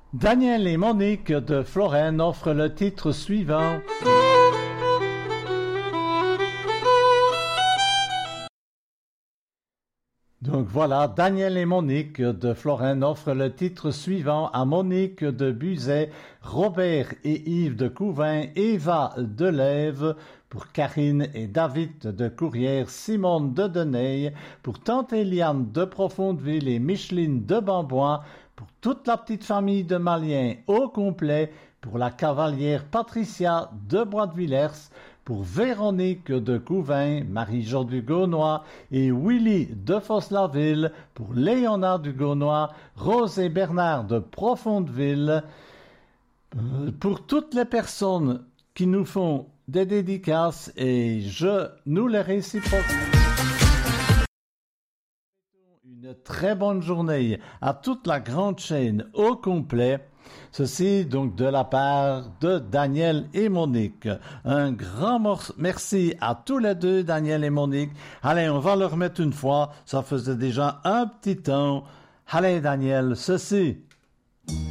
Daniel et Monique de Florène offrent le titre suivant. Donc voilà, Daniel et Monique de Florène offrent le titre suivant à Monique de Buzet, Robert et Yves de Couvin, Eva de Lève, pour Karine et David de Courrières, Simone de Deney, pour Tante Eliane de Profondeville et Micheline de Bambois, pour toute la petite famille de Malien au complet, pour la cavalière Patricia de Bois-de-Villers, pour Véronique de Couvin, Marie-Jo du Gaunois et Willy de Fosse-la-Ville, pour Léonard du Gaunois, Rose et Bernard de Profondeville, pour toutes les personnes qui nous font des dédicaces et nous les réciproque. Une très bonne journée à toute la grande chaîne au complet. Ceci donc de la part de Daniel et Monique. Un grand merci à tous les deux, Daniel et Monique. Allez, on va le remettre une fois. Ça faisait déjà un petit temps. Allez, Daniel, ceci.